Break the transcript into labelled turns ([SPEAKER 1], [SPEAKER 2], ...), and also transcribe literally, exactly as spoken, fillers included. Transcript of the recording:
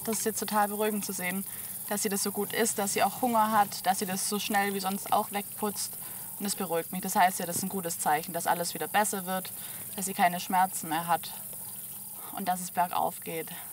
[SPEAKER 1] das ist jetzt total beruhigend zu sehen, dass sie das so gut isst, dass sie auch Hunger hat, dass sie das so schnell wie sonst auch wegputzt. Und das beruhigt mich. Das heißt ja, das ist ein gutes Zeichen, dass alles wieder besser wird, dass sie keine Schmerzen mehr hat und dass es bergauf geht.